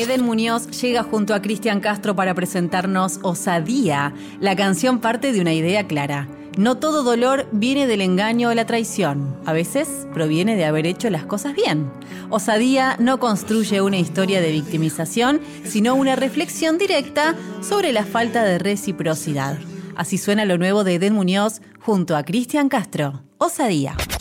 Eden Muñoz llega junto a Cristian Castro para presentarnos Osadía. La canción parte de una idea clara. No todo dolor viene del engaño o la traición. A veces proviene de haber hecho las cosas bien. Osadía no construye una historia de victimización, sino una reflexión directa sobre la falta de reciprocidad. Así suena lo nuevo de Eden Muñoz junto a Cristian Castro. Osadía.